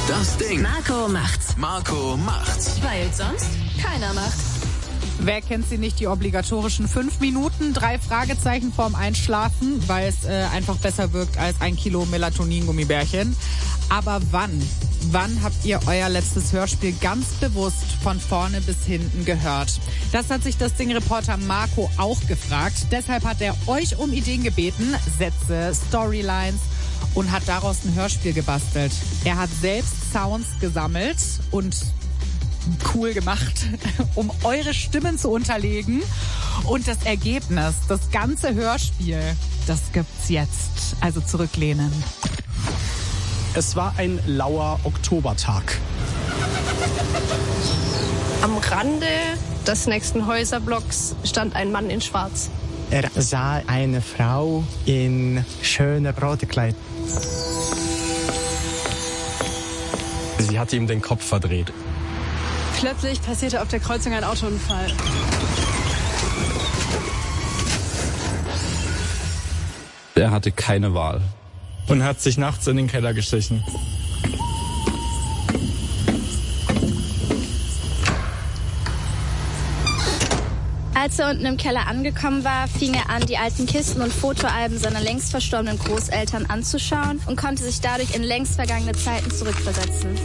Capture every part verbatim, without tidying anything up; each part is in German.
Das Ding. Marco macht's. Marco macht's. Weil sonst keiner macht. Wer kennt sie nicht, die obligatorischen fünf Minuten, drei Fragezeichen vorm Einschlafen, weil es äh, einfach besser wirkt als ein Kilo Melatonin-Gummibärchen. Aber wann? Wann habt ihr euer letztes Hörspiel ganz bewusst von vorne bis hinten gehört? Das hat sich das Ding-Reporter Marco auch gefragt. Deshalb hat er euch um Ideen gebeten, Sätze, Storylines, und hat daraus ein Hörspiel gebastelt. Er hat selbst Sounds gesammelt und cool gemacht, um eure Stimmen zu unterlegen. Und das Ergebnis, das ganze Hörspiel, das gibt's jetzt. Also zurücklehnen. Es war ein lauer Oktobertag. Am Rande des nächsten Häuserblocks stand ein Mann in Schwarz. Er sah eine Frau in schönem Brautkleid. Sie hatte ihm den Kopf verdreht. Plötzlich passierte auf der Kreuzung ein Autounfall. Er hatte keine Wahl. Und hat sich nachts in den Keller geschlichen. Als er unten im Keller angekommen war, fing er an, die alten Kisten und Fotoalben seiner längst verstorbenen Großeltern anzuschauen und konnte sich dadurch in längst vergangene Zeiten zurückversetzen.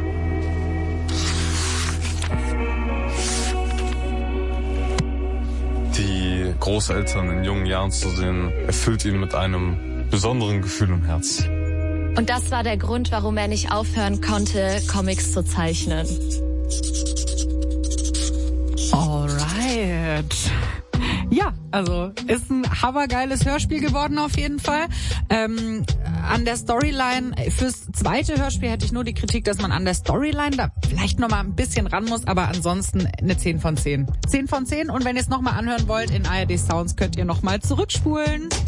Die Großeltern in jungen Jahren zu sehen, erfüllt ihn mit einem besonderen Gefühl im Herz. Und das war der Grund, warum er nicht aufhören konnte, Comics zu zeichnen. Alright. Ja, also ist ein hammergeiles Hörspiel geworden auf jeden Fall. Ähm, an der Storyline, fürs zweite Hörspiel hätte ich nur die Kritik, dass man an der Storyline da vielleicht nochmal ein bisschen ran muss, aber ansonsten eine zehn von zehn. zehn von zehn, und wenn ihr es nochmal anhören wollt in A R D Sounds, könnt ihr nochmal zurückspulen.